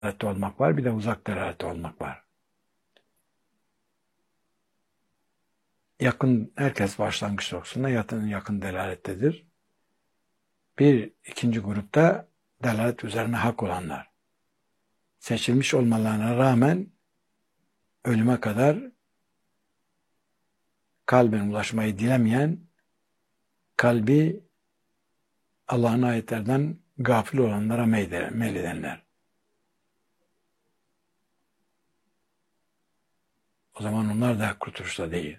delalette olmak var, bir de uzak delalette olmak var. Yakın, herkes başlangıç noktasında yakın delalettedir. İkinci grupta delalet üzerine hak olanlar. Seçilmiş olmalarına rağmen ölüme kadar kalben ulaşmayı dilemeyen, kalbi Allah'ın ayetlerden gafil olanlara meyledenler. O zaman onlar da kurtuluşta değil.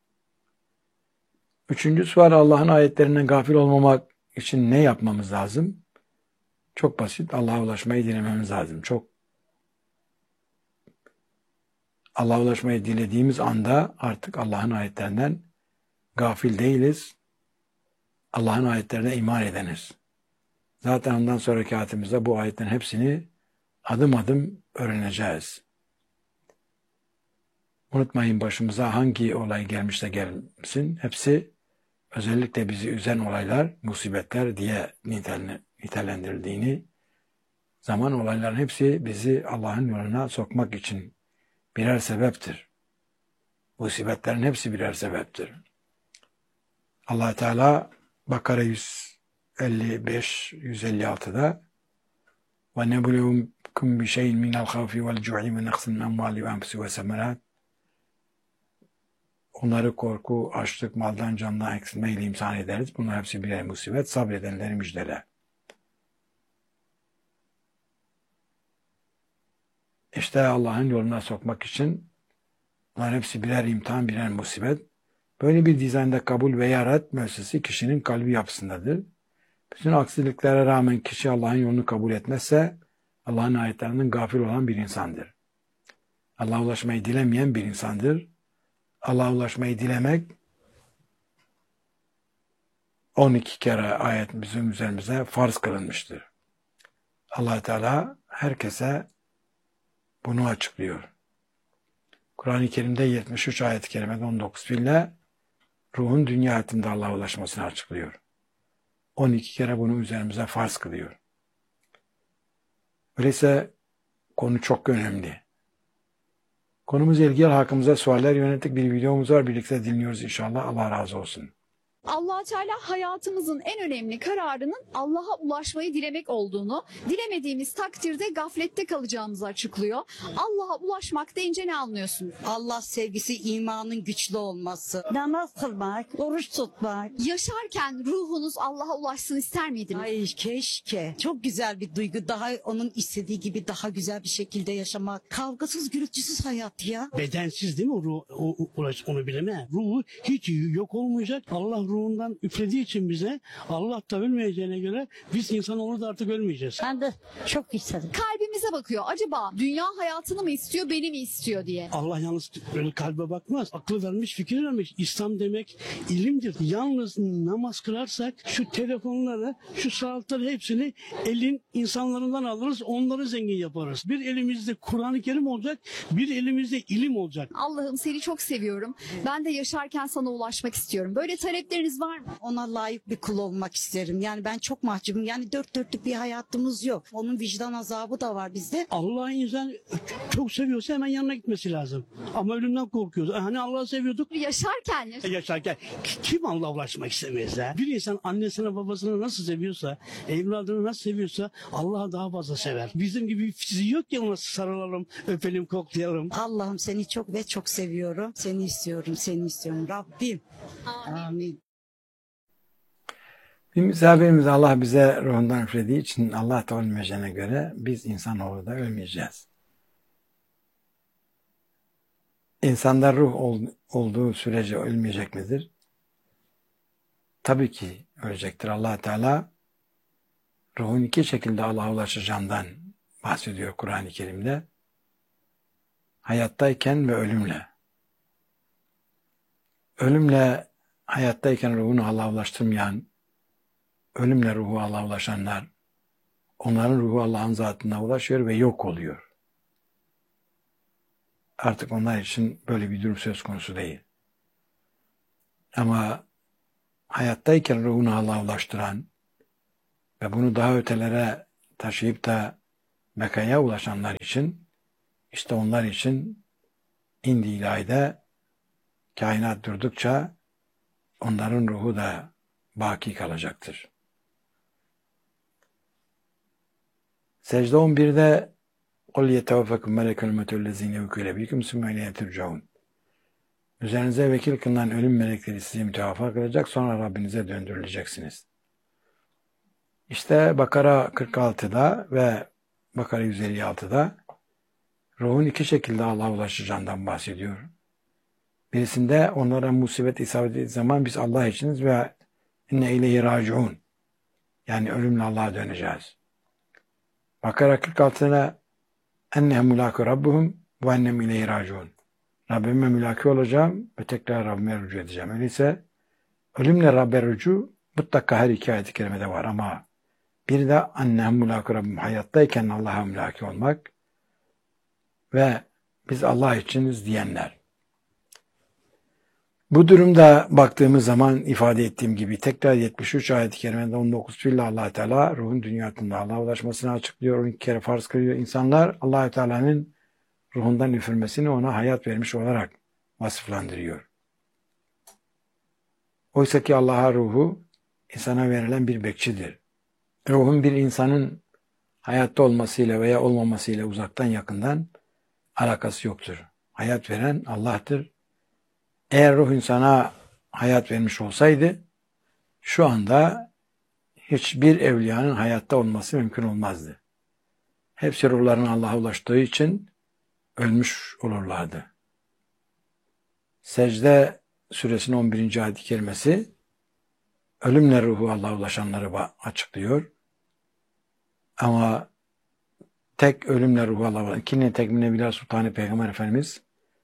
Üçüncüsü var, Allah'ın ayetlerinden gafil olmamak için ne yapmamız lazım? Çok basit, Allah'a ulaşmayı dilememiz lazım. Allah'a ulaşmayı dilediğimiz anda artık Allah'ın ayetlerinden gafil değiliz. Allah'ın ayetlerine iman edeniz. Zaten ondan sonraki hayatımızda bu ayetlerin hepsini adım adım öğreneceğiz. Unutmayın, başımıza hangi olay gelmişse gelsin, hepsi özellikle bizi üzen olaylar, musibetler diye nitelendirildiğini, zaman olayların hepsi bizi Allah'ın yoluna sokmak için birer sebeptir. Musibetlerin hepsi birer sebeptir. Allah Teala Bakara 155-156'da وَنَبُلُوكُمْ بِشَيْءٍ مِنَ الْخَوْفِ وَالْجُوعِ وَنَقْصٍ مِنَ الْأَمْوَالِ وَأَنْفُسِ وَالثَّمَرَاتِ Onları korku, açlık, maldan, candan eksilmeyle imtihan ederiz. Bunlar hepsi birer musibet. Sabredenleri müjdele. İşte Allah'ın yoluna sokmak için bunlar hepsi birer imtihan, birer musibet. Böyle bir dizaynda kabul veya red müessesi kişinin kalbi yapısındadır. Bütün aksiliklere rağmen kişi Allah'ın yolunu kabul etmezse Allah'ın ayetlerinden gafil olan bir insandır. Allah'a ulaşmayı dilemeyen bir insandır. Allah'a ulaşmayı dilemek 12 kere ayet bizim üzerimize farz kılınmıştır. Allah Teala herkese bunu açıklıyor. Kur'an-ı Kerim'de 73 ayet-i kerimede 19 fiille ruhun dünya hayatında Allah'a ulaşmasını açıklıyor. 12 kere bunu üzerimize farz kılıyor. Öyleyse konu çok önemli. Konumuzla ilgili hakkımıza sualler yönelik bir videomuz var. Birlikte dinliyoruz inşallah. Allah razı olsun. Allah Teala hayatımızın en önemli kararının Allah'a ulaşmayı dilemek olduğunu, dilemediğimiz takdirde gaflette kalacağımızı açıklıyor. Allah'a ulaşmak deyince ne anlıyorsun? Allah sevgisi, imanın güçlü olması. Namaz kılmak, oruç tutmak. Yaşarken ruhunuz Allah'a ulaşsın ister miydiniz? Ay keşke. Çok güzel bir duygu. Daha onun istediği gibi daha güzel bir şekilde yaşamak. Kavgasız, gürültüsüz hayat ya. Bedensiz değil mi onu bileme? Ruhu hiç yok olmayacak. Allah ruhundan üflediği için bize, Allah da ölmeyeceğine göre biz insanoğlu da artık ölmeyeceğiz. Ben de çok istedim. Kalbimize bakıyor. Acaba dünya hayatını mı istiyor, beni mi istiyor diye. Allah yalnız öyle kalbe bakmaz. Aklı vermiş, fikir vermiş. İslam demek ilimdir. Yalnız namaz kılarsak şu telefonları, şu saatleri hepsini elin insanlarından alırız. Onları zengin yaparız. Bir elimizde Kur'an-ı Kerim olacak, bir elimizde ilim olacak. Allah'ım seni çok seviyorum. Ben de yaşarken sana ulaşmak istiyorum. Böyle talepleriniz var mı? Ona layık bir kul olmak isterim. Yani ben çok mahcubum. Yani dört dörtlük bir hayatımız yok. Onun vicdan azabı da var bizde. Allah insan çok seviyorsa hemen yanına gitmesi lazım. Ama ölümden korkuyoruz. Hani Allah'ı seviyorduk. Yaşarken kim Allah'a ulaşmak istemez ya? Bir insan annesine babasını nasıl seviyorsa, evladını nasıl seviyorsa Allah'ı daha fazla sever. Bizim gibi bir fiziği yok ya, ona sarılalım, öpelim, koklayalım. Allah'ım seni çok ve çok seviyorum. Seni istiyorum, seni istiyorum. Rabbim. Amin. Bir misafirimiz Allah bize ruhundan üflediği için Allah da ölmeyeceğine göre biz insanoğlu da ölmeyeceğiz. İnsanda ruh olduğu sürece ölmeyecek midir? Tabii ki ölecektir. Allah Teala ruhun iki şekilde Allah'a ulaşacağından bahsediyor Kur'an-ı Kerim'de. Hayattayken ve ölümle. Ölümle hayattayken ruhunu Allah'a ulaştırmayan, ölümle ruhu Allah'a ulaşanlar, onların ruhu Allah'ın zatına ulaşıyor ve yok oluyor. Artık onlar için böyle bir durum söz konusu değil. Ama hayattayken ruhunu Allah'a ulaştıran ve bunu daha ötelere taşıyıp da Mekke'ye ulaşanlar için, işte onlar için indi ilahide kainat durdukça onların ruhu da baki kalacaktır. Secde 11'de قُلْ يَتَوَفَّكُمْ مَلَكُ الْمَوْتِ الَّذ۪ينَ وُكِّلَ بِكُمْ ثُمَّ اِلَيْهِ تُرْجَعُونَ. Üzerinize vekil kılınan ölüm melekleri sizi mütevaffa kılacak, sonra Rabbinize döndürüleceksiniz. İşte Bakara 46'da ve Bakara 156'da ruhun iki şekilde Allah'a ulaşacağından bahsediyor. Birisinde onlara musibet isabet ettiği zaman biz Allah içiniz ve inne ileyhi raciun, yani ölümle Allah'a döneceğiz. Bakara 46'da ennehum mulâku rabbuhum ve ennem ileyhi raciun. Rabbime mülaki olacağım ve tekrar Rabbime rücu edeceğim. Öyleyse ölümle Rabbe rücu mutlaka her iki ayet-i kerimede var ama bir de ennehum mulâku rabbim, hayattayken Allah'a mülaki olmak ve biz Allah içiniz diyenler. Bu durumda baktığımız zaman ifade ettiğim gibi tekrar 73 ayet-i kerimede 19 fiille Allah Teala ruhun dünyasında Allah'a ulaşmasını açıklıyor. 12 kere farz kılıyor. İnsanlar Allah Teala'nın ruhundan üfürmesini ona hayat vermiş olarak vasıflandırıyor. Oysa ki Allah'a ruhu insana verilen bir bekçidir. Ruhun bir insanın hayatta olmasıyla veya olmamasıyla uzaktan yakından alakası yoktur. Hayat veren Allah'tır. Eğer ruh insana hayat vermiş olsaydı şu anda hiçbir evliyanın hayatta olması mümkün olmazdı. Hepsi ruhların Allah'a ulaştığı için ölmüş olurlardı. Secde suresinin 11. ayet-i kerimesi ölümle ruhu Allah'a ulaşanları açıklıyor. Ama tek ölümle ruhu Allah'a ulaşan, ikinci tekmine Bilal Sultanı Peygamber Efendimiz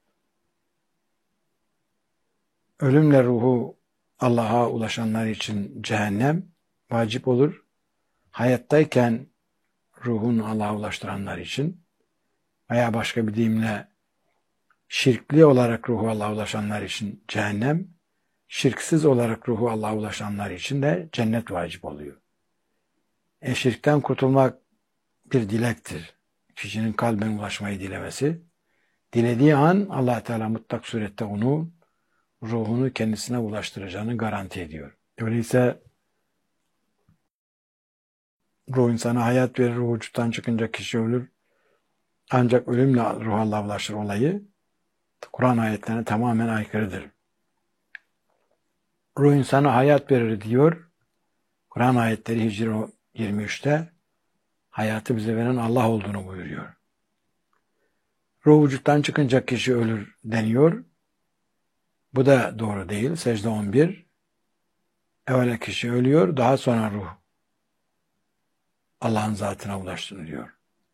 ölümle ruhu Allah'a ulaşanlar için cehennem vacip olur. Hayattayken ruhunu Allah'a ulaştıranlar için veya başka bir deyimle şirkli olarak ruhu Allah'a ulaşanlar için cehennem, şirksiz olarak ruhu Allah'a ulaşanlar için de cennet vacip oluyor. Şirkten kurtulmak bir dilektir. Kişinin kalben ulaşmayı dilemesi. Dilediği an Allah Teala mutlak surette onu, ruhunu kendisine ulaştıracağını garanti ediyor. Öyleyse ruh insana hayat verir, ruh vücuttan çıkınca kişi ölür. Ancak ölümle ruh Allah'a ulaşır olayı Kur'an ayetlerine tamamen aykırıdır. Ruh insana hayat verir diyor. Kur'an ayetleri Hicr 23'te hayatı bize veren Allah olduğunu buyuruyor. Ruh vücuttan çıkınca kişi ölür deniyor. Bu da doğru değil. Secde 11. Evvela kişi ölüyor, daha sonra ruh Allah'ın zatına ulaştığını diyor.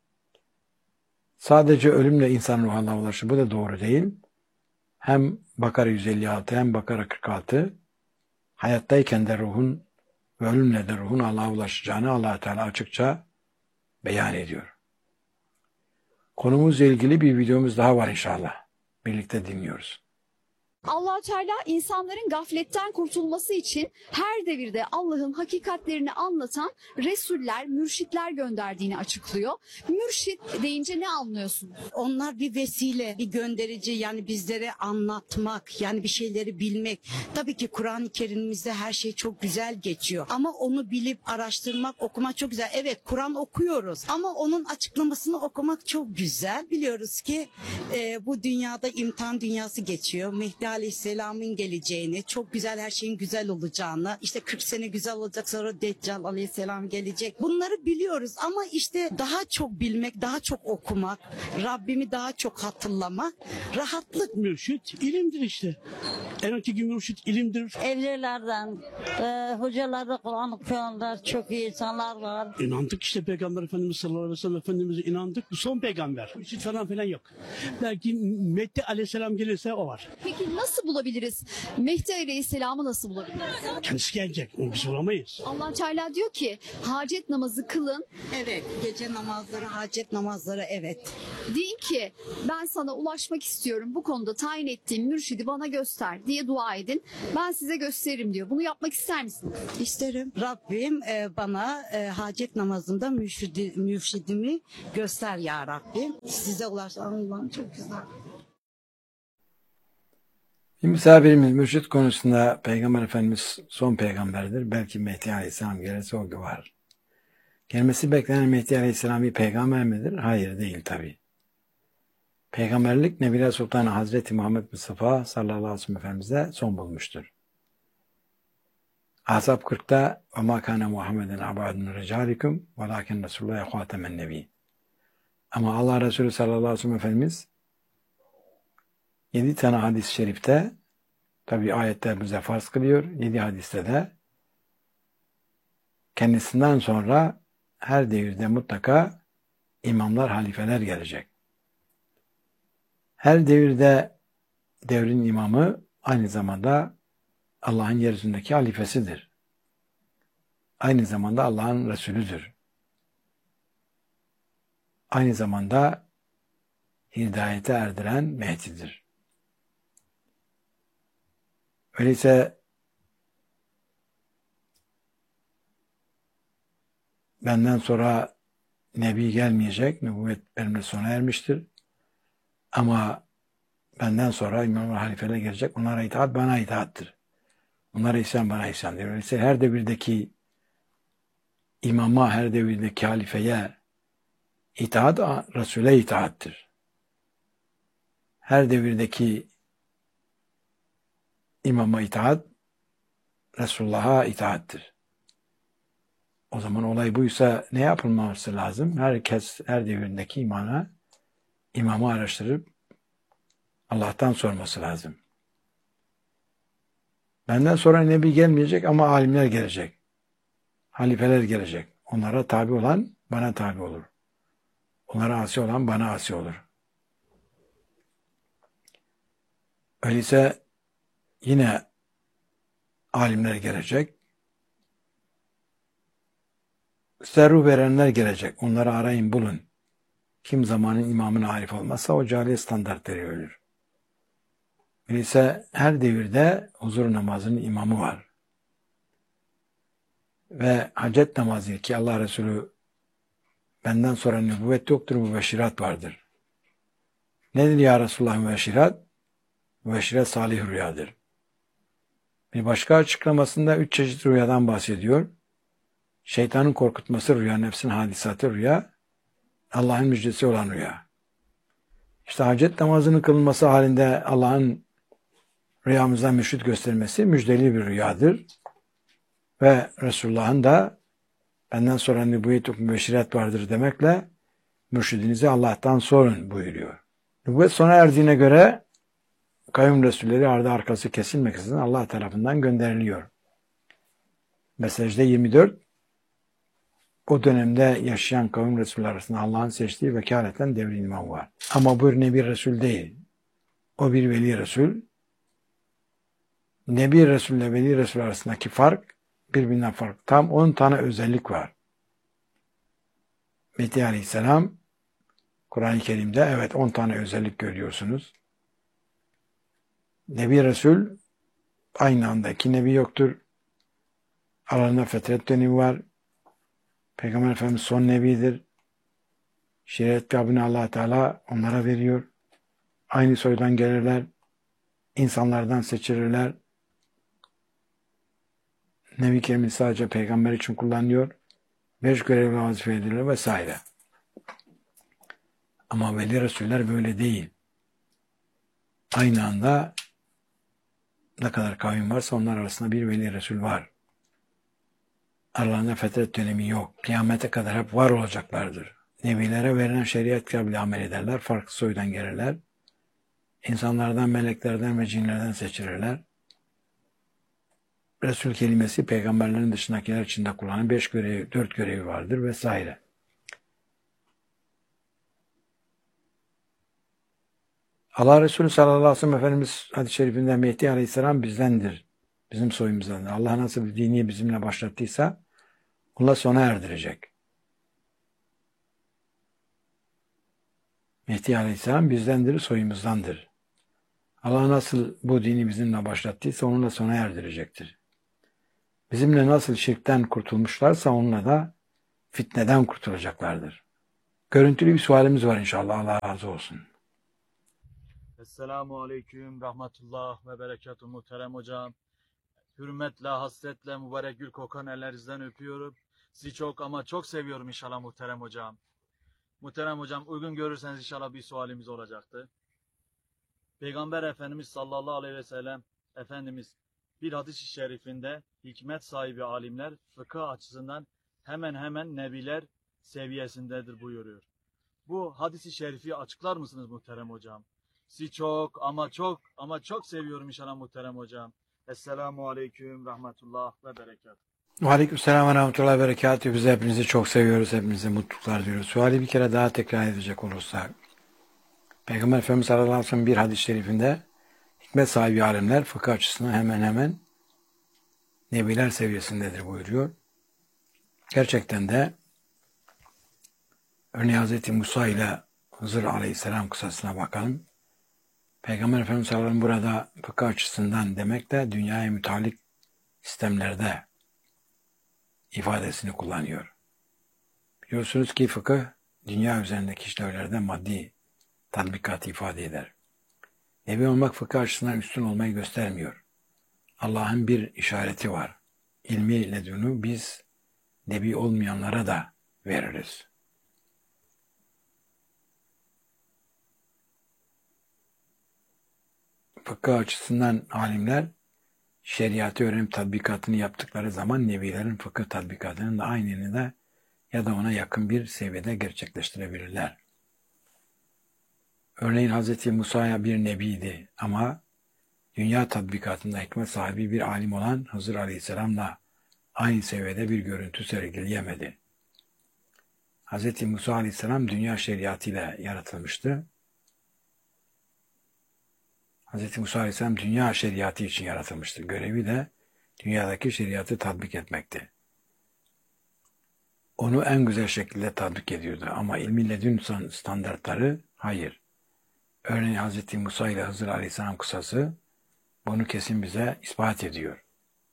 Sadece ölümle insan ruh Allah'a ulaşır. Bu da doğru değil. Hem Bakara 156 hem Bakara 46 hayattayken de ruhun ve ölümle de ruhun Allah'a ulaşacağını Allah Teala açıkça beyan ediyor. Konumuzla ilgili bir videomuz daha var inşallah. Birlikte dinliyoruz. Allah Teala insanların gafletten kurtulması için her devirde Allah'ın hakikatlerini anlatan resuller, mürşitler gönderdiğini açıklıyor. Mürşit deyince ne anlıyorsunuz? Onlar bir vesile, bir gönderici, yani bizlere anlatmak, yani bir şeyleri bilmek. Tabii ki Kur'an-ı Kerim'imizde her şey çok güzel geçiyor. Ama onu bilip araştırmak, okumak çok güzel. Evet, Kur'an okuyoruz ama onun açıklamasını okumak çok güzel. Biliyoruz ki bu dünyada imtihan dünyası geçiyor. Mehdi Aleyhisselam'ın geleceğini, çok güzel, her şeyin güzel olacağını, işte 40 sene güzel olacak, sonra Deccal Aleyhisselam gelecek. Bunları biliyoruz ama işte daha çok bilmek, daha çok okumak, Rabbimi daha çok hatırlamak, rahatlık. Mürşit ilimdir işte. En öteki mürşit ilimdir. Evlilerden, hocalarda Kur'an okuyanlar, çok iyi insanlar var. İnandık işte Peygamber Efendimiz sallallahu aleyhi ve sellem Efendimiz'e inandık. Bu son peygamber. Mürşit falan filan yok. Belki Mehdi Aleyhisselam gelirse o var. Peki nasıl bulabiliriz? Mehdi Aleyhisselam'ı nasıl bulabiliriz? Kendisi gelecek. Onu biz bulamayız. Allah Teala diyor ki hacet namazı kılın. Evet, gece namazları, hacet namazları, evet. Deyin ki ben sana ulaşmak istiyorum. Bu konuda tayin ettiğim mürşidi bana göster. diye dua edin. Ben size gösteririm diyor. Bunu yapmak ister misiniz? İsterim. Rabbim bana hacet namazında mürşidimi göster ya Rabbim. Size ulaşan Allah'ım çok güzel. Bir misafirimiz mürşit konusunda Peygamber Efendimiz son peygamberdir. Belki Mehdi Aleyhisselam gelirse o var. Gelmesi beklenen Mehdi Aleyhisselam bir peygamber midir? Hayır değil tabi. Peygamberlik Nebiler Sultanı Hazreti Muhammed Mustafa sallallahu aleyhi ve sellem Efendimiz'e son bulmuştur. Ahzab 40'ta وَمَا كَانَ مُحَمَّدًا عَبَادٌ رِجَالِكُمْ وَلَاكِنْ رَسُولُ اللّٰهِ خَاتَمَ النَّبِيِّ. Ama Allah Resulü sallallahu aleyhi ve sellem Efendimiz 7 tane hadis-i şerifte, tabi ayetler bize farz kılıyor, 7 hadiste de kendisinden sonra her devirde mutlaka imamlar, halifeler gelecek. Her devirde devrin imamı aynı zamanda Allah'ın yeryüzündeki halifesidir. Aynı zamanda Allah'ın Resulüdür. Aynı zamanda hidayete erdiren Mehdi'dir. Öyleyse benden sonra Nebi gelmeyecek, nübüvvet benimle sona ermiştir. Ama benden sonra imam ve halifeler gelecek, onlara itaat bana itaattır. Onlara isyan bana isyandır. Öyleyse her devirdeki imama, her devirdeki halifeye itaat, Resul'e itaattir. Her devirdeki imama itaat, Resulullah'a itaattir. O zaman olay buysa ne yapılması lazım? Herkes her devirindeki imamı araştırıp Allah'tan sorması lazım. Benden sonra Nebi gelmeyecek ama alimler gelecek. Halifeler gelecek. Onlara tabi olan bana tabi olur. Onlara asi olan bana asi olur. Öyleyse yine alimler gelecek. Serru verenler gelecek. Onları arayın, bulun. Kim zamanın imamına arif olmazsa o cahiliye standartları ölür. Öyleyse her devirde huzur namazının imamı var. Ve hacet namazı ki Allah Resulü benden sonra nübüvvet yoktur, mübeşşirat vardır. Nedir ya Resulullah mübeşşirat? Mübeşşirat salih rüyadır. Bir başka açıklamasında 3 çeşit rüyadan bahsediyor. Şeytanın korkutması rüya, nefsin hadisatı rüya, Allah'ın müjdesi olan rüya. İşte hacet namazının kılınması halinde Allah'ın rüyamızdan mürşit göstermesi müjdeli bir rüyadır. Ve Resulullah'ın da benden sonra nübüvvet yok mübeşşirat vardır demekle mürşidinizi Allah'tan sorun buyuruyor. Nübüvvet sona erdiğine göre kayyum Resulleri ardı arkası kesilmeksizin Allah tarafından gönderiliyor. Mesajda 24 o dönemde yaşayan kavim Resuller arasında Allah'ın seçtiği vekaleten devrin imamı var. Ama bu Nebi Resul değil. O bir Veli Resul. Nebi Resul ile Veli Resul arasındaki fark birbirinden farklı. Tam 10 tane özellik var. Mehdi Aleyhisselam Kur'an-ı Kerim'de evet 10 tane özellik görüyorsunuz. Nebi Resul aynı anda iki nebi yoktur. Aralarında fetret dönemi var. Peygamber Efendimiz son nebidir. Şeriat kabını Allah Teala onlara veriyor. Aynı soydan gelirler. İnsanlardan seçilirler. Nebi Kerim'i sadece peygamber için kullanıyor. 5 görevli vazife edilir vesaire. Ama Veli Resuller böyle değil. Aynı anda ne kadar kavim varsa onlar arasında bir Veli Resul var. Aralarında fetret dönemi yok. Kıyamete kadar hep var olacaklardır. Nebilere verilen şeriat kitabıyla amel ederler. Farklı soydan gelirler. İnsanlardan, meleklerden ve cinlerden seçilirler. Resul kelimesi peygamberlerin dışındakiler için de kullanılan 5 görevi, 4 görevi vardır vesaire. Allah Resulü sallallahu aleyhi ve sellem Efendimiz hadis-i şerifinde Mehdi Aleyhisselam bizdendir. Bizim soyumuzdandır. Allah nasıl bir dini bizimle başlattıysa onunla sona erdirecek. Mehdi Aleyhisselam bizdendir, soyumuzdandır. Allah nasıl bu dini bizimle başlattıysa onunla sona erdirecektir. Bizimle nasıl şirkten kurtulmuşlarsa onunla da fitneden kurtulacaklardır. Görüntülü bir sualimiz var inşallah. Allah razı olsun. Esselamu Aleyküm, Rahmetullah ve Berekatuhu muhterem hocam. Hürmetle, hasretle mübarek gül kokan ellerinizden öpüyorum. Sizi çok ama çok seviyorum inşallah muhterem hocam. Muhterem hocam, uygun görürseniz inşallah bir sualimiz olacaktı. Peygamber Efendimiz sallallahu aleyhi ve sellem Efendimiz bir hadis-i şerifinde hikmet sahibi alimler fıkıh açısından hemen hemen nebiler seviyesindedir buyuruyor. Bu hadis-i şerifi açıklar mısınız muhterem hocam? Sizi çok ama çok seviyorum inşallah muhterem hocam. Esselamu Aleyküm, Rahmetullah ve Berekatuhu. Aleykümselam ve Rahmetullah ve Berekatuhu. Biz hepinizi çok seviyoruz. Hepinize mutluluklar diliyoruz. Suali bir kere daha tekrar edecek olursak. Peygamber Efendimiz sallallahu aleyhi ve sellem bir hadis-i şerifinde hikmet sahibi alimler fıkıh açısından hemen hemen nebiler seviyesindedir buyuruyor. Gerçekten de örneğin Hz. Musa ile Hızır aleyhisselam kıssasına bakalım. Peygamber Efendimiz sallallahu aleyhi ve sellem burada fıkıh açısından demek de dünyaya müteallik sistemlerde ifadesini kullanıyor. Biliyorsunuz ki fıkıh dünya üzerindeki işlevlerde maddi tatbikatı ifade eder. Nebi olmak fıkıh açısından üstün olmayı göstermiyor. Allah'ın bir işareti var. İlmi ledunu biz nebi olmayanlara da veririz. Fıkıh açısından alimler şeriatı öğrenip tatbikatını yaptıkları zaman nebilerin fıkıh tatbikatının da aynını da ya da ona yakın bir seviyede gerçekleştirebilirler. Örneğin Hz. Musa'ya bir nebiydi ama dünya tatbikatında hikmet sahibi bir alim olan Hızır Aleyhisselam'la aynı seviyede bir görüntü sergileyemedi. Hz. Musa Aleyhisselam dünya şeriatıyla yaratılmıştı. Hz. Musa Aleyhisselam dünya şeriatı için yaratılmıştı. Görevi de dünyadaki şeriatı tatbik etmekti. Onu en güzel şekilde tatbik ediyordu ama ilmi ledün standartları hayır. Örneğin Hz. Musa ile Hızır Aleyhisselam kıssası bunu kesin bize ispat ediyor.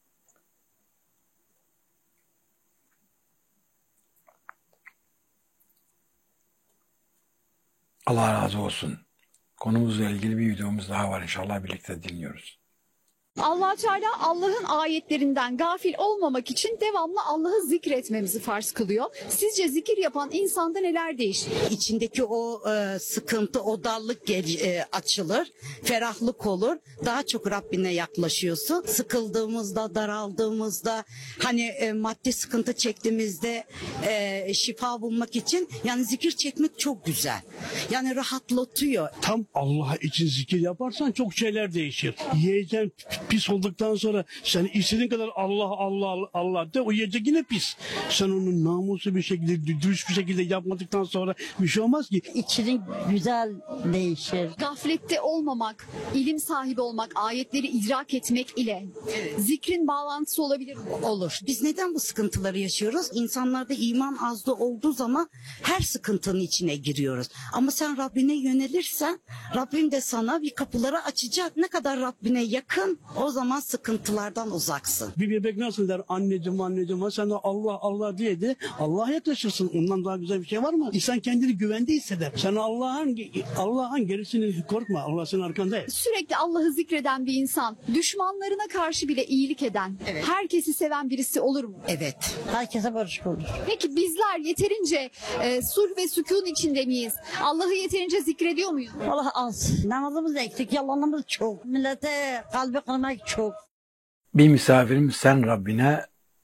Allah razı olsun. Konumuzla ilgili bir videomuz daha var inşallah birlikte dinliyoruz. Allah Teala Allah'ın ayetlerinden gafil olmamak için devamlı Allah'ı zikretmemizi farz kılıyor. Sizce zikir yapan insanda neler değişir? İçindeki o sıkıntı, o dallık açılır, ferahlık olur. Daha çok Rabbine yaklaşıyorsun. Sıkıldığımızda, daraldığımızda, hani maddi sıkıntı çektiğimizde şifa bulmak için yani zikir çekmek çok güzel. Yani rahatlatıyor. Tam Allah için zikir yaparsan çok şeyler değişir. Yiyeceğin pis olduktan sonra sen istediğin kadar Allah Allah Allah de, o yiyecek yine pis. Sen onu namuslu bir şekilde, dürüst bir şekilde yapmadıktan sonra bir şey olmaz ki. İçinin güzel değişir. Gaflette olmamak, ilim sahibi olmak, ayetleri idrak etmek ile zikrin bağlantısı olabilir mi? Olur. Biz neden bu sıkıntıları yaşıyoruz? İnsanlarda iman azlığı olduğu zaman her sıkıntının içine giriyoruz. Ama sen Rabbine yönelirsen Rabbim de sana bir kapıları açacak. Ne kadar Rabbine yakın o zaman sıkıntılardan uzaksın. Bir bebek nasıl der anneciğim anneciğim, sen de Allah Allah diye de Allah'a yaklaşırsın. Ondan daha güzel bir şey var mı? İnsan kendini güvende hisseder. Sen Allah'ın gerisini korkma. Allah senin arkandayız. Sürekli Allah'ı zikreden bir insan, düşmanlarına karşı bile iyilik eden, herkesi seven birisi olur mu? Evet. Herkese barış olur. Peki bizler yeterince sulh ve sükun içinde miyiz? Allah'ı yeterince zikrediyor muyuz? Allah az. Namazımız eksik, yalanımız çok. Millete kalbi kırmak çok. Bir misafirim sen Rabbine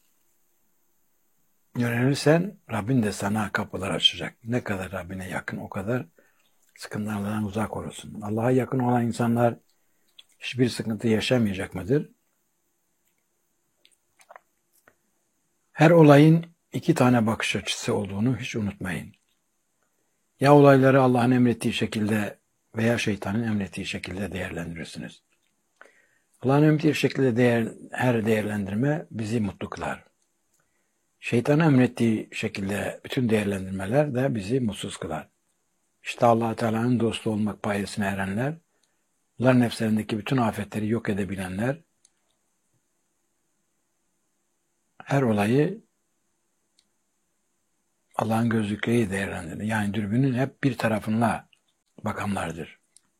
yönelirsen Rabbin de sana kapılar açacak. Ne kadar Rabbine yakın o kadar sıkıntılardan uzak olursun. Allah'a yakın olan insanlar hiçbir sıkıntı yaşamayacak mıdır? Her olayın iki tane bakış açısı olduğunu hiç unutmayın. Ya olayları Allah'ın emrettiği şekilde veya şeytanın emrettiği şekilde değerlendirirsiniz. Allah'ın emrettiği şekilde her değerlendirme bizi mutlu kılar. Şeytanın emrettiği şekilde bütün değerlendirmeler de bizi mutsuz kılar. İşte Allah Teala'nın dostu olmak payesine erenler Onların nefslerindeki bütün afetleri yok edebilenler, her olayı Allah'ın gözlükleriyle değerlendirir. Yani dürbünün hep bir tarafına bakanlardır.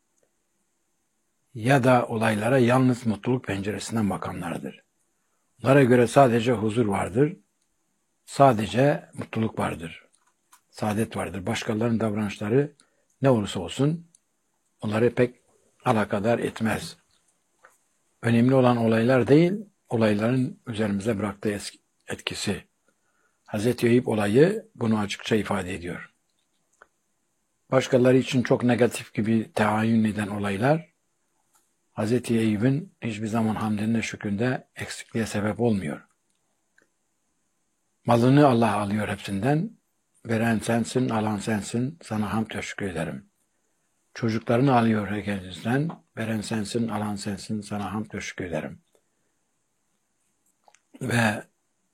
Ya da olaylara yalnız mutluluk penceresinden bakanlardır. Onlara göre sadece huzur vardır, sadece mutluluk vardır, saadet vardır. Başkalarının davranışları ne olursa olsun onları pek alakadar etmez. Önemli olan olaylar değil, olayların üzerimize bıraktığı etkisi. Hazreti Eyüp olayı bunu açıkça ifade ediyor. Başkaları için çok negatif gibi teayyün eden olaylar, Hazreti Eyüp'ün hiçbir zaman hamdinde şükründe eksikliğe sebep olmuyor. Malını Allah alıyor hepsinden, veren sensin, alan sensin, sana hamd ve şükür ederim. Çocuklarını alıyor herkesten, veren sensin, alan sensin, sana hamd ve şükür ederim. Ve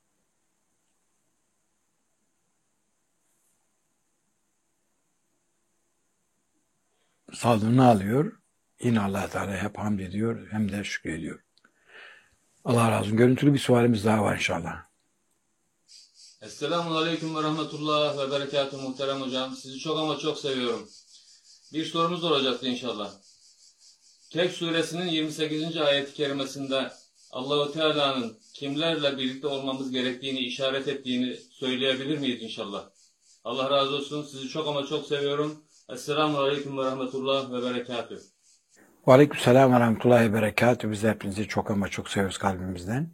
sağlığını alıyor, yine Allah Teala hep hamd ediyor, hem de şükür ediyor. Allah razı olsun. Görüntülü bir sualimiz daha var inşallah. Esselamun Aleyküm ve Rahmetullah ve Berekatuhu muhterem hocam. Sizi çok ama çok seviyorum. Bir sorumuz olacaktı inşallah. Kehf suresinin 28. ayet-i kerimesinde Allah-u Teala'nın kimlerle birlikte olmamız gerektiğini işaret ettiğini söyleyebilir miyiz inşallah? Allah razı olsun. Sizi çok ama çok seviyorum. Esselamun Aleyküm ve Rahmetullah ve Berekatuhu. Ve Aleykümselam ve Rahmetullahi ve Berekatuhu. Biz de hepinizi çok ama çok seviyoruz kalbimizden.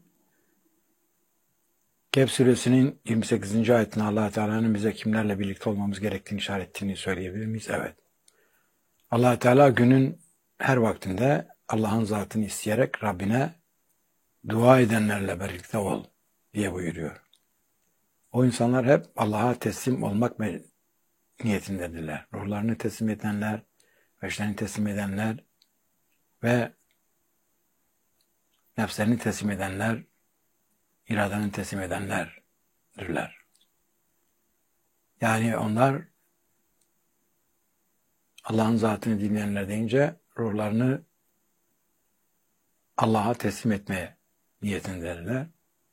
Kehf suresinin 28. ayetinde Allah Teala'nın bize kimlerle birlikte olmamız gerektiğini işaret ettiğini söyleyebilir miyiz? Evet. Allah Teala günün her vaktinde Allah'ın zatını isteyerek Rabbine dua edenlerle birlikte ol diye buyuruyor. O insanlar hep Allah'a teslim olmak niyetindedirler. Ruhlarını teslim edenler, veçlerini teslim edenler ve nefslerini teslim edenler, iradelerini teslim edenlerdirler. Yani onlar Allah'ın zatını dinleyenler deyince ruhlarını Allah'a teslim etmeye niyetindedirler.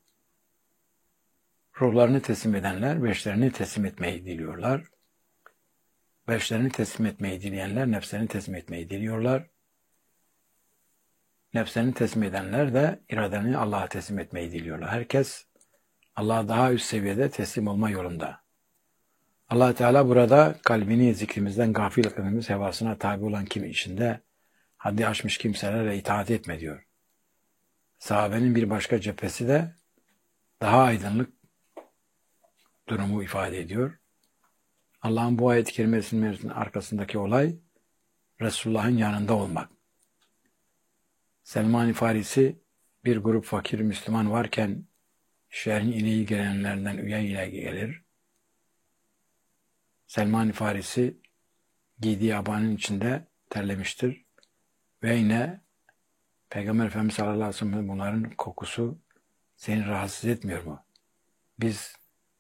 Ruhlarını teslim edenler veçlerini teslim etmeyi diliyorlar. Veçlerini teslim etmeyi dileyenler nefslerini teslim etmeyi diliyorlar. Nefslerini teslim edenler de iradelerini Allah'a teslim etmeyi diliyorlar. Herkes Allah'a daha üst seviyede teslim olma yolunda. Allah Teala burada kalbini zikrimizden gafil kılmamız hevasına tabi olan kim içinde haddi aşmış kimselere itaat etme diyor. Sahabenin bir başka cephesi de daha aydınlık durumu ifade ediyor. Allah'ın bu ayet-i kerimesinin arkasındaki olay Resulullah'ın yanında olmak. Selman-i Farisi bir grup fakir Müslüman varken şehrin ileri gelenlerinden üye ile gelir. Selman-i Farisi giydiği abanın içinde terlemiştir. Ve yine Peygamber Efendimiz sallallahu aleyhi ve sellem bunların kokusu seni rahatsız etmiyor mu? Biz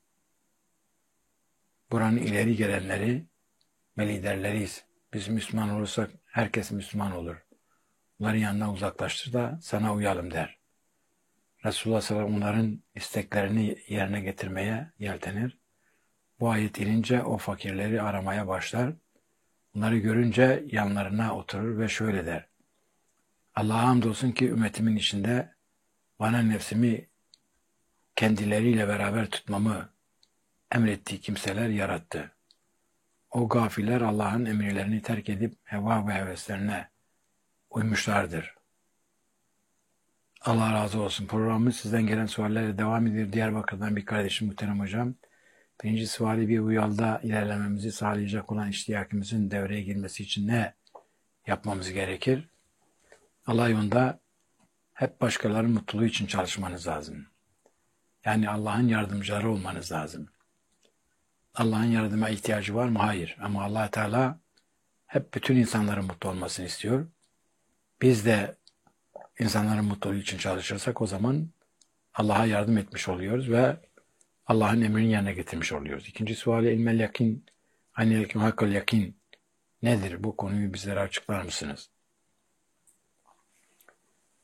buranın ileri gelenleri ve liderleriyiz. Biz Müslüman olursak herkes Müslüman olur. Onların yanından uzaklaştır da sana uyalım der. Resulullah sallallahu aleyhi ve sellem onların isteklerini yerine getirmeye yeltenir. Bu ayet inince o fakirleri aramaya başlar. Onları görünce yanlarına oturur ve şöyle der. Allah'a hamdolsun ki ümmetimin içinde bana nefsimi kendileriyle beraber tutmamı emrettiği kimseler yarattı. O gafiller Allah'ın emirlerini terk edip heva ve heveslerine uymuşlardır. Allah razı olsun. Programımız sizden gelen suallerle devam ediyor. Diyarbakır'dan bir kardeşim muhterem hocam. Birinci suali bir uyalda ilerlememizi sağlayacak olan iştiyakımızın devreye girmesi için ne yapmamız gerekir? Allah yolunda hep başkalarının mutluluğu için çalışmanız lazım. Yani Allah'ın yardımcıları olmanız lazım. Allah'ın yardıma ihtiyacı var mı? Hayır. Ama Allah Teala hep bütün insanların mutlu olmasını istiyor. Biz de insanların mutluluğu için çalışırsak o zaman Allah'a yardım etmiş oluyoruz ve Allah'ın emrini yerine getirmiş oluyoruz. İkinci suali ilmel yakin, anil hakkal yakin nedir? Bu konuyu bizlere açıklar mısınız?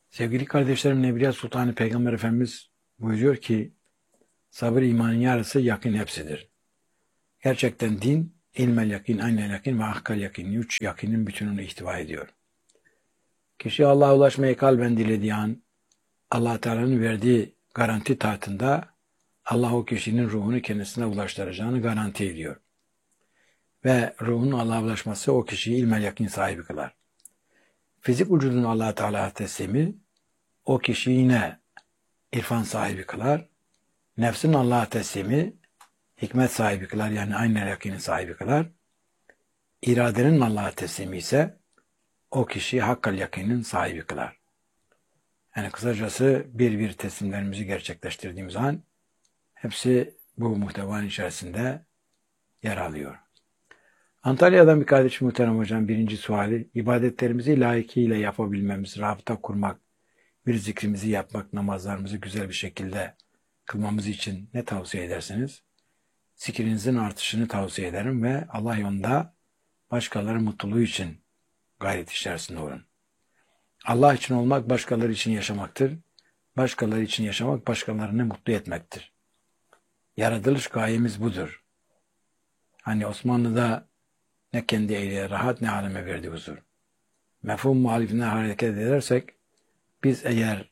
Sevgili kardeşlerim, Nebiya Sultanı Peygamber Efendimiz buyuruyor ki sabır imanın yarısı, yakın hepsidir. Gerçekten din ilmel yakin, aynel yakin ve ahkal yakin. 3 yakinin bütününü ihtiva ediyor. Kişi Allah'a ulaşmayı kalben dilediği an Allah Teala'nın verdiği garanti tahtında Allah o kişinin ruhunu kendisine ulaştıracağını garanti ediyor. Ve ruhun Allah'a ulaşması o kişiyi ilmel yakin sahibi kılar. Fizik vücudun Allah Teala'ya teslimi o kişiyi yine irfan sahibi kılar. Nefsin Allah'a teslimi hikmet sahibi kılar, yani aynel yakinin sahibi kılar. İradenin Allah'a teslimi ise o kişiyi hakkal yakinin sahibi kılar. Yani kısacası bir teslimlerimizi gerçekleştirdiğimiz an hepsi bu muhtevanın içerisinde yer alıyor. Antalya'dan bir kardeşim muhterem hocam, birinci suali, ibadetlerimizi layıkıyla yapabilmemiz, rabıta kurmak, bir zikrimizi yapmak, namazlarımızı güzel bir şekilde kılmamız için ne tavsiye edersiniz? Zikrinizin artışını tavsiye ederim ve Allah yolunda başkalarının mutluluğu için gayret içerisinde olun. Allah için olmak başkaları için yaşamaktır. Başkaları için yaşamak başkalarını mutlu etmektir. Yaratılış gayemiz budur. Hani Osmanlı'da ne kendi eyle rahat ne aleme verdi huzur. Mefhum muhalifine hareket edersek biz eğer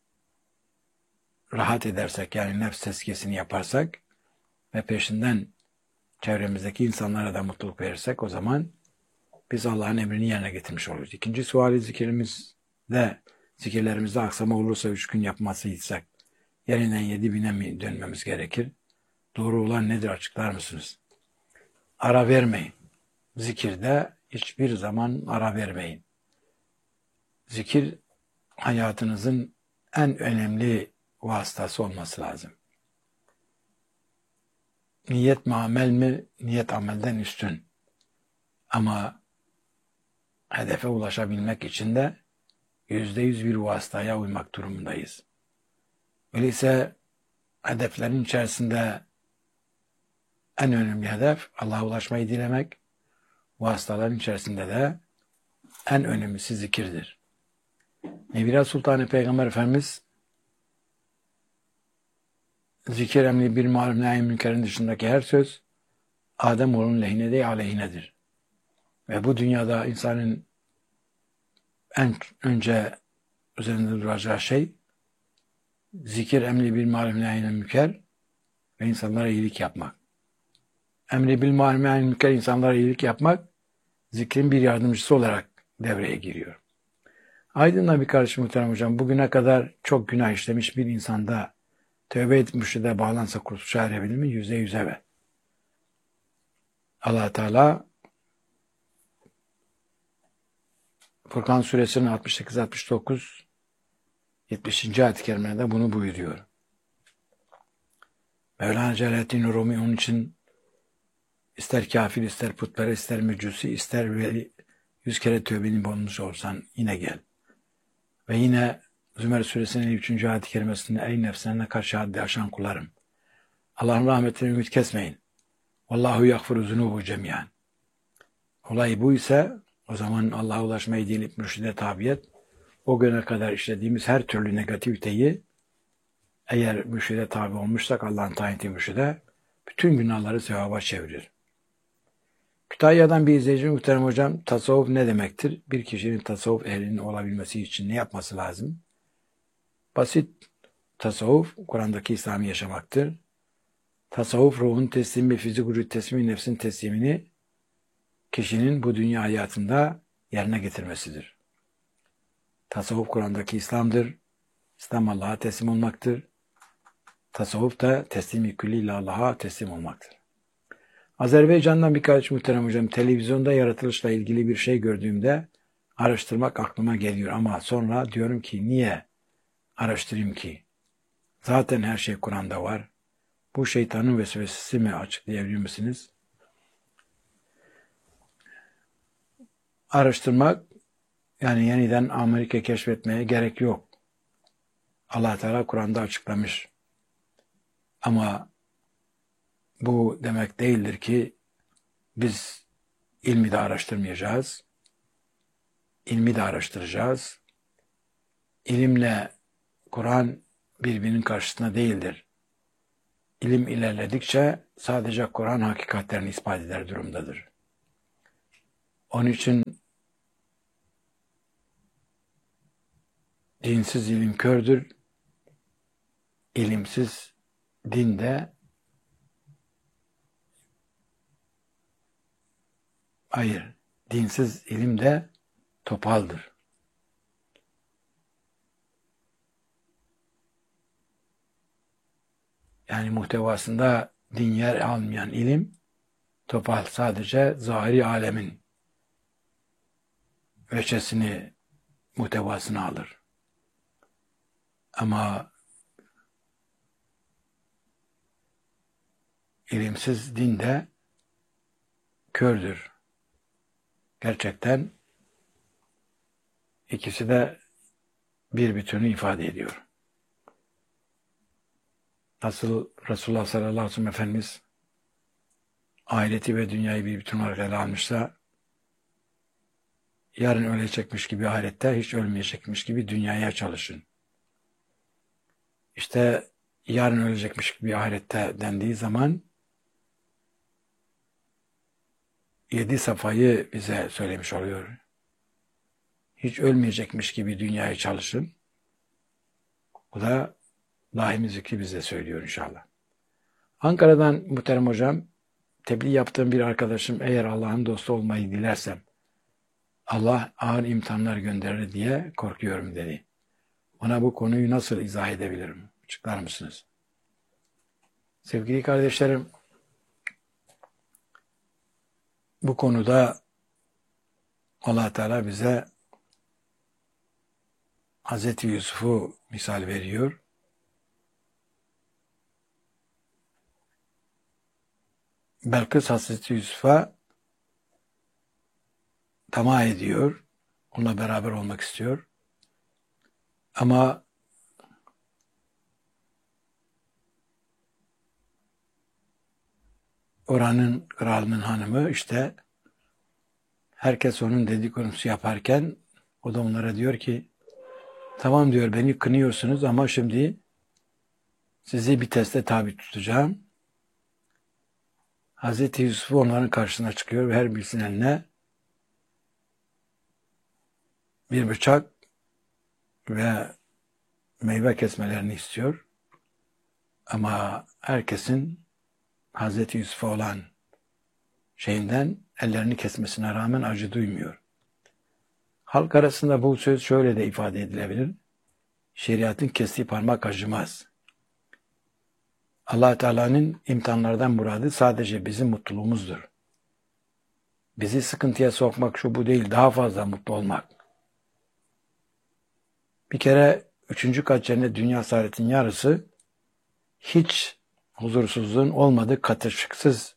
rahat edersek, yani nefs tezkiyesini yaparsak ve peşinden çevremizdeki insanlara da mutluluk verirsek o zaman biz Allah'ın emrini yerine getirmiş oluruz. İkinci suali, zikirlerimizde aksama olursa 3 gün yapmasıysak yerinden 7.000'e mi dönmemiz gerekir? Doğru olan nedir, açıklar mısınız? Ara vermeyin. Zikirde hiçbir zaman ara vermeyin. Zikir hayatınızın en önemli vasıtası olması lazım. Niyet mi amel mi? Niyet amelden üstün. Ama hedefe ulaşabilmek için de %100 bir vasıtaya uymak durumundayız. Öyleyse hedeflerin içerisinde en önemli hedef Allah'a ulaşmayı dilemek, vasıtaların içerisinde de en önemlisi zikirdir. Nebiya Sultanı Peygamber Efendimiz zikir emri bir maruf nehy münkerin dışındaki her söz Ademoğlunun lehine değil aleyhinedir. Ve bu dünyada insanın en önce üzerinde duracağı şey zikir emri bil maruf nehy münker ve insanlara iyilik yapmak. Emri bil maruf nehy münker, insanlara iyilik yapmak zikrin bir yardımcısı olarak devreye giriyor. Aydın'la bir kardeşim muhterem hocam, bugüne kadar çok günah işlemiş bir insanda tövbe edip mürşide bağlansa kurtuluşa erebilir mi? %100 evet. Allah Teala Furkan suresinin 68-69 70. ayet-i kerimelerde bunu buyuruyor. Mevlana Celaleddin Rumi onun için ister kafir, ister putperest, ister mecusi, ister veli 100 kere tövbeni bulmuş olsan yine gel. Ve yine Zümer suresinin 3. ayet-i kerimesinde ey nefslerine karşı haddi aşan kullarım, Allah'ın rahmetine ümit kesmeyin. Vallahu yagfiru zunubu cemiyan. Olay bu ise o zaman Allah'a ulaşmayı dinleyip mürşide tabiyet, o güne kadar işlediğimiz her türlü negativiteyi eğer mürşide tabi olmuşsak Allah'ın tayin ettiği mürşide bütün günahları sevaba çevirir. Kütahya'dan bir izleyici muhterem hocam, tasavvuf ne demektir? Bir kişinin tasavvuf ehlinin olabilmesi için ne yapması lazım? Basit. Tasavvuf, Kur'an'daki İslam'ı yaşamaktır. Tasavvuf, ruhun teslimi, fizik vücut teslimi, nefsin teslimini kişinin bu dünya hayatında yerine getirmesidir. Tasavvuf, Kur'an'daki İslam'dır. İslam Allah'a teslim olmaktır. Tasavvuf da teslimi külliyle Allah'a teslim olmaktır. Azerbaycan'dan birkaç muhterem hocam, televizyonda yaratılışla ilgili bir şey gördüğümde araştırmak aklıma geliyor ama sonra diyorum ki niye araştırayım ki? Zaten her şey Kur'an'da var. Bu şeytanın vesvesesi mi, açıklayabilir misiniz? Araştırmak, yani yeniden Amerika keşfetmeye gerek yok. Allah Teala Kur'an'da açıklamış. Ama bu demek değildir ki biz ilmi de araştırmayacağız. İlmi de araştıracağız. ilimle Kur'an birbirinin karşısında değildir. İlim ilerledikçe sadece Kur'an hakikatlerini ispat eder durumdadır. Onun için dinsiz ilim kördür, ilimsiz din de hayır, dinsiz ilim de topaldır. Yani muhtevasında din yer almayan ilim topal, sadece zahiri alemin veçesini, muhtevasını alır. Ama ilimsiz din de kördür. Gerçekten ikisi de bir bütünü ifade ediyor. Nasıl Resulullah sallallahu aleyhi ve sellem Efendimiz ahireti ve dünyayı bir bütün olarak ele almışsa, yarın ölecekmiş gibi ahirette, hiç ölmeyecekmiş gibi dünyaya çalışın. İşte yarın ölecekmiş gibi ahirette dendiği zaman 7 safhayı bize söylemiş oluyor. Hiç ölmeyecekmiş gibi dünyaya çalışın. Bu da daimi zikri bize söylüyor inşallah. Ankara'dan muhterem hocam, tebliğ yaptığım bir arkadaşım, eğer Allah'ın dostu olmayı dilersem Allah ağır imtihanlar gönderir diye korkuyorum dedi. Ona bu konuyu nasıl izah edebilirim? Açıklar mısınız? Sevgili kardeşlerim, bu konuda Allah Teala bize Hazreti Yusuf'u misal veriyor. Belkıs Hazreti Yusuf'a tamah ediyor. Onunla beraber olmak istiyor. Ama oranın kralının hanımı işte herkes onun dedikodusu yaparken o da onlara diyor ki tamam diyor, beni kınıyorsunuz ama şimdi sizi bir teste tabi tutacağım. Hazreti Yusuf onların karşısına çıkıyor ve her birisinin eline bir bıçak ve meyve kesmelerini istiyor. Ama herkesin Hazreti Yusuf'a olan şeyinden ellerini kesmesine rağmen acı duymuyor. Halk arasında bu söz şöyle de ifade edilebilir. Şeriatın kestiği parmak acımaz. Allah Teala'nın imtihanlardan muradı sadece bizim mutluluğumuzdur. Bizi sıkıntıya sokmak şu bu değil, daha fazla mutlu olmak. Bir kere 3. kat cennet dünya saadetin yarısı hiç huzursuzluğun olmadığı katışıksız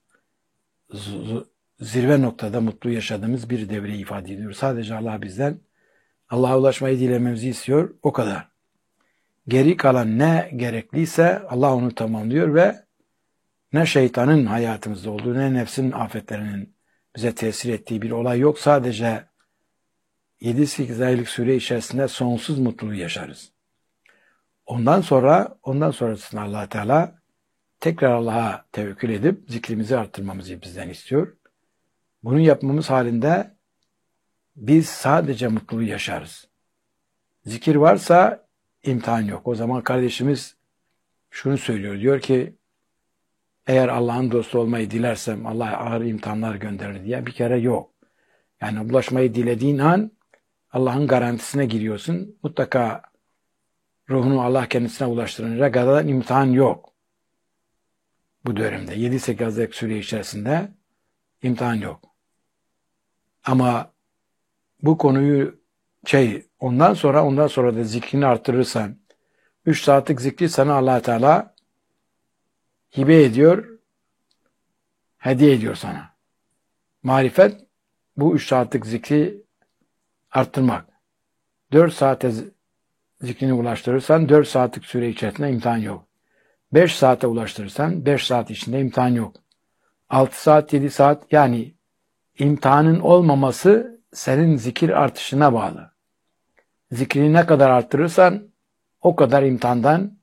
zirve noktada mutlu yaşadığımız bir devreyi ifade ediyor. Sadece Allah bizden Allah'a ulaşmayı dilememizi istiyor, o kadar. Geri kalan ne gerekliyse Allah onu tamamlıyor ve ne şeytanın hayatımızda olduğu ne nefsin afetlerinin bize tesir ettiği bir olay yok. Sadece 7-8 aylık süre içerisinde sonsuz mutluluğu yaşarız. Ondan sonrasında Allah Teala tekrar Allah'a tevekkül edip zikrimizi arttırmamızı bizden istiyor. Bunu yapmamız halinde biz sadece mutluluğu yaşarız. Zikir varsa imtihan yok. O zaman kardeşimiz şunu söylüyor. Diyor ki eğer Allah'ın dostu olmayı dilersem Allah ağır imtihanlar gönderir diye bir kere yok. Yani ulaşmayı dilediğin an Allah'ın garantisine giriyorsun. Mutlaka ruhunu Allah kendisine ulaştırınca kadar imtihan yok. Bu dönemde 7-8 aylık süre içerisinde imtihan yok. Ama bu konuyu ondan sonra da zikrini artırırsan 3 saatlik zikri sana Allah Teala hibe ediyor, hediye ediyor sana. Marifet bu 3 saatlik zikri arttırmak. 4 saate zikrini ulaştırırsan 4 saatlik süre içerisinde imtihan yok. 5 saate ulaştırırsan 5 saat içinde imtihan yok. 6 saat, 7 saat, yani imtihanın olmaması senin zikir artışına bağlı. zikrini ne kadar arttırırsan o kadar imtihandan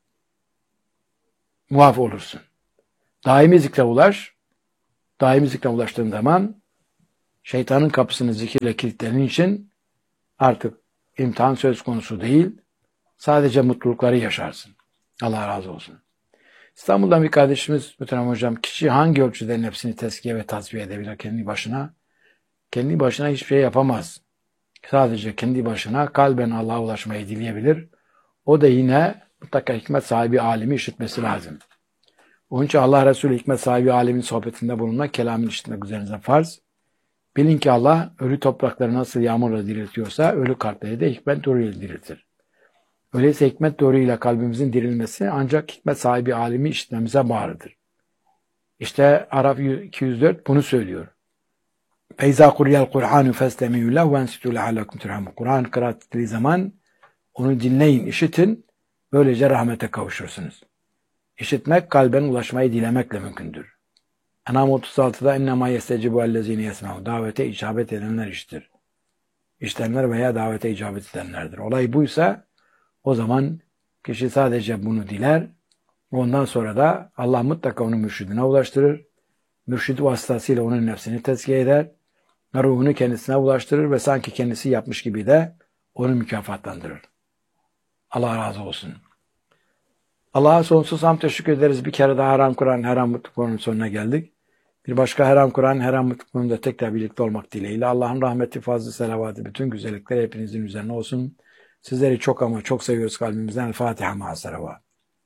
muaf olursun. Daimi zikre ulaş. Daimi zikre ulaştığın zaman şeytanın kapısını zikirle kilitlediğin için artık imtihan söz konusu değil. Sadece mutlulukları yaşarsın. Allah razı olsun. İstanbul'dan bir kardeşimiz Muhterem Hocam, kişi hangi ölçüde nefsini tezkiye ve tasfiye edebilir kendi başına? Kendi başına hiçbir şey yapamaz. Sadece kendi başına kalben Allah'a ulaşmayı dileyebilir. O da yine mutlaka hikmet sahibi alimi işitmesi lazım. Onun için Allah Resulü hikmet sahibi alimin sohbetinde bulunmak, kelamını işitmek üzerinize farz. Bilin ki Allah ölü toprakları nasıl yağmurla diriltiyorsa ölü kalpleri de hikmet nuruyla diriltir. Öyleyse hikmet nuruyla kalbimizin dirilmesi ancak hikmet sahibi alimi işitmemize bağlıdır. İşte Araf 204 bunu söylüyor. فَاِذَا قُرِيَ الْقُرْآنُ فَاسْتَمِعُوا لَهُ وَاَنْسِتُوا لَعَلَّكُمْ تُرْحَمُونَ. Kur'an kıraat ettiği zaman onu dinleyin, işitin. Böylece rahmete kavuşursunuz. İşitmek, kalben ulaşmayı dilemekle mümkündür. En'am 36'da اِنَّمَا يَسْتَجِبُ اَلَّذ۪ينَ يَسْمَعُونَ. Davete icabet edenler işitir. İşitenler veya davete icabet edenlerdir. Olay buysa o zaman kişi sadece bunu diler. Ondan sonra da Allah mutlaka onu mürşidine ulaştırır. Mürşid vasıtasıyla onun nefsini tezkiye eder. Ruhunu kendisine ulaştırır ve sanki kendisi yapmış gibi de onu mükafatlandırır. Allah razı olsun. Allah'a sonsuz hamd teşekkür ederiz. Bir kere daha Haram Kur'an, Haram Mutluluk'un sonuna geldik. Bir başka Haram Kur'an, Haram Mutluluk'un tekrar birlikte olmak dileğiyle. Allah'ın rahmeti, fazlı, selavatı, bütün güzellikler hepinizin üzerine olsun. Sizleri çok ama çok seviyoruz kalbimizden. El Fatiha ma'a selavat.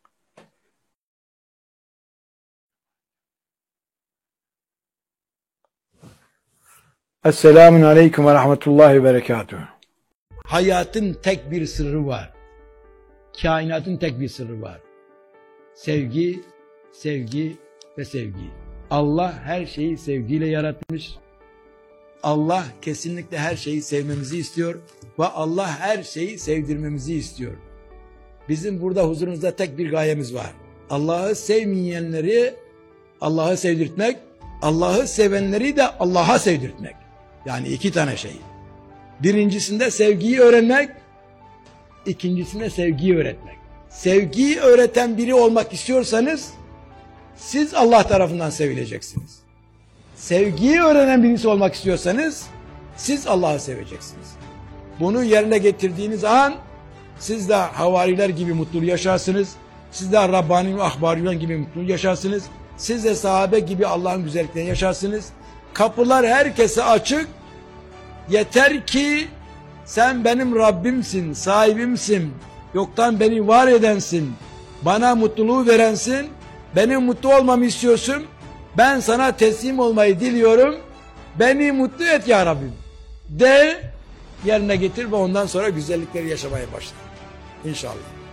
Esselamun aleyküm ve rahmetullahi ve berekatuhu. Hayatın tek bir sırrı var. Kainatın tek bir sırrı var. Sevgi, sevgi ve sevgi. Allah her şeyi sevgiyle yaratmış. Allah kesinlikle her şeyi sevmemizi istiyor ve Allah her şeyi sevdirmemizi istiyor. Bizim burada huzurunuzda tek bir gayemiz var. Allah'ı sevmeyenleri Allah'ı sevdirtmek, Allah'ı sevenleri de Allah'a sevdirtmek. Yani iki tane şey. Birincisinde sevgiyi öğrenmek, ikincisinde sevgiyi öğretmek. Sevgiyi öğreten biri olmak istiyorsanız siz Allah tarafından sevileceksiniz. Sevgiyi öğrenen birisi olmak istiyorsanız siz Allah'ı seveceksiniz. Bunu yerine getirdiğiniz an siz de havariler gibi mutlu yaşarsınız. Siz de Rabbani ve Ahbariyon gibi mutlu yaşarsınız. Siz de sahabe gibi Allah'ın güzelliklerini yaşarsınız. Kapılar herkese açık. Yeter ki sen benim Rabbimsin, sahibimsin. Yoktan beni var edensin. Bana mutluluğu verensin. Benim mutlu olmamı istiyorsun. Ben sana teslim olmayı diliyorum. Beni mutlu et ya Rabbim. De yerine getir ve ondan sonra güzellikleri yaşamaya başla. İnşallah.